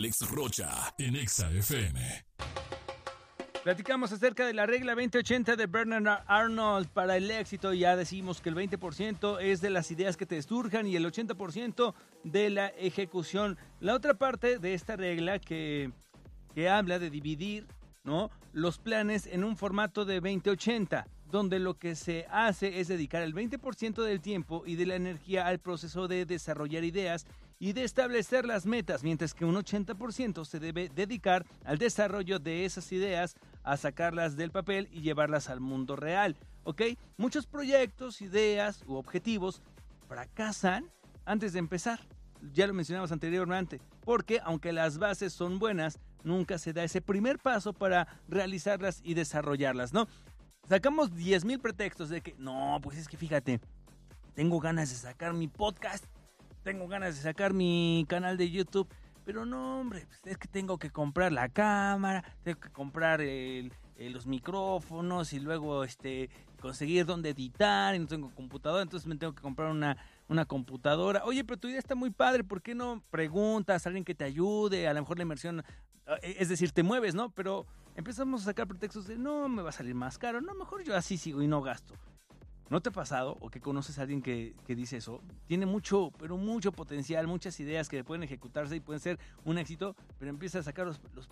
Alex Rocha en Exa FM. Platicamos acerca de la regla 20-80 de Bernard Arnold para el éxito. Ya decimos que el 20% es de las ideas que te surjan y el 80% de la ejecución. La otra parte de esta regla que habla de dividir, ¿no?, los planes en un formato de 20-80, donde lo que se hace es dedicar el 20% del tiempo y de la energía al proceso de desarrollar ideas y de establecer las metas, mientras que un 80% se debe dedicar al desarrollo de esas ideas, a sacarlas del papel y llevarlas al mundo real, ¿ok? Muchos proyectos, ideas u objetivos fracasan antes de empezar. Ya lo mencionamos anteriormente, porque aunque las bases son buenas, nunca se da ese primer paso para realizarlas y desarrollarlas, ¿no? Sacamos 10,000 pretextos de que, no, pues es que fíjate, tengo ganas de sacar mi podcast, tengo ganas de sacar mi canal de YouTube, pero no, hombre, pues es que tengo que comprar la cámara, tengo que comprar los micrófonos y luego conseguir dónde editar, y no tengo computadora, entonces me tengo que comprar una computadora. Oye, pero tu idea está muy padre, ¿por qué no preguntas a alguien que te ayude? A lo mejor la inversión, es decir, te mueves, ¿no? Pero empezamos a sacar pretextos de, no, me va a salir más caro, no, mejor yo así sigo y no gasto. ¿No te ha pasado o que conoces a alguien que dice eso? Tiene mucho, pero mucho potencial, muchas ideas que pueden ejecutarse y pueden ser un éxito, pero empieza a sacar los